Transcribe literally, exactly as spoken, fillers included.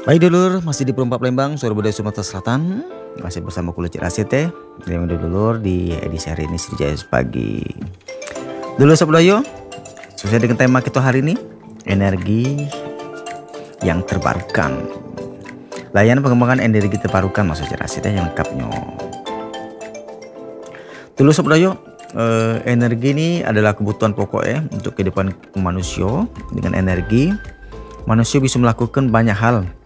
Baik dulur, masih di Perumpak Palembang, Suara Budaya Sumatera Selatan. Masih bersama Kulo Cik A C T. Yang dulur di edisi hari ini Sriwijaya Pagi. Dulur Sobodayo, sesuai dengan tema kita hari ini, energi yang terbarukan. Layanan pengembangan energi terbarukan maksud Cik A C T yang lengkapnya. Dulur Sobodayo, eh, energi ini adalah kebutuhan pokok ya untuk kehidupan manusia. Dengan energi, manusia bisa melakukan banyak hal